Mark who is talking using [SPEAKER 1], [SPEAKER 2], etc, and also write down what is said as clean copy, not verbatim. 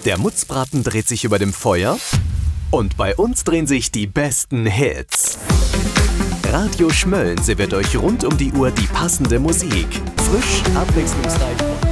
[SPEAKER 1] Der Mutzbraten dreht sich über dem Feuer und bei uns drehen sich die besten Hits. Radio Schmölln serviert euch rund um die Uhr die passende Musik. Frisch, abwechslungsreich und